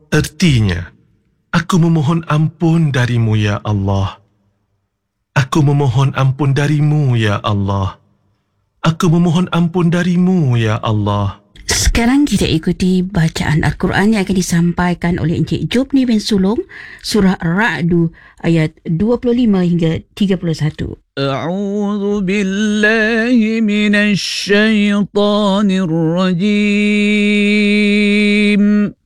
Ertinya, aku memohon ampun darimu, ya Allah. Aku memohon ampun darimu, ya Allah. Aku memohon ampun darimu, ya Allah. Sekarang kita ikuti bacaan Al-Quran yang akan disampaikan oleh Encik Job ni bin Sulong, surah Ar-Ra'du ayat 25 hingga 31. أعوذ بالله من الشيطان الرجيم